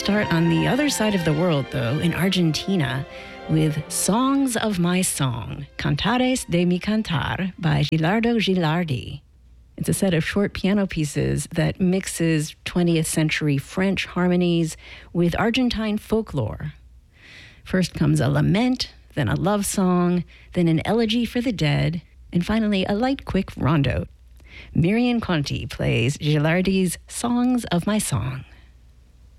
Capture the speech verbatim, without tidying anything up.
start on the other side of the world, though, in Argentina, with Songs of My Song, Cantares de mi Cantar by Gilardo Gilardi. It's a set of short piano pieces that mixes twentieth century French harmonies with Argentine folklore. First comes a lament, then a love song, then an elegy for the dead, and finally a light, quick rondo. Miriam Conti plays Gilardi's Songs of My Song.